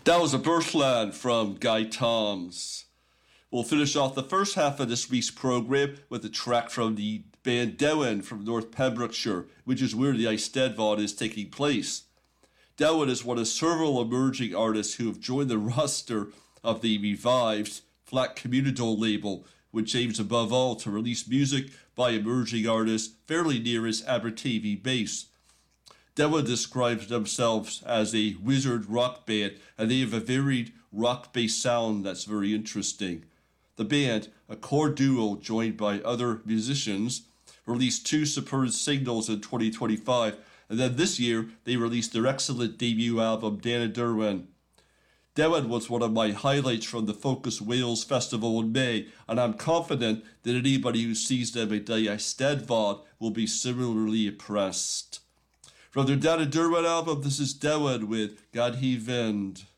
That was a Birthland from Guy Toms. We'll finish off the first half of this week's program with a track from the band Dewan from North Pembrokeshire, which is where the Eisteddfod is taking place. Dewan is one of several emerging artists who have joined the roster of the revived Flat Communal label, which aims above all to release music by emerging artists fairly near its Abertavie base. Dewan describes themselves as a wizard rock band, and they have a varied rock-based sound that's very interesting. The band, a core duo joined by other musicians, released 2 superb singles in 2025, and then this year they released their excellent debut album, Dana Derwin. Dewan was one of my highlights from the Focus Wales Festival in May, and I'm confident that anybody who sees them at the Eisteddfod will be similarly impressed. From their Dana Derwin album, this is Dewan with God He Vind.